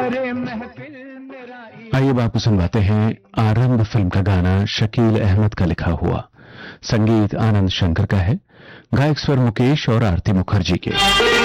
आइए बापू सुनवाते हैं आरंभ फिल्म का गाना शकील अहमद का लिखा हुआ, संगीत आनंद शंकर का है, गायक स्वर मुकेश और आरती मुखर्जी के।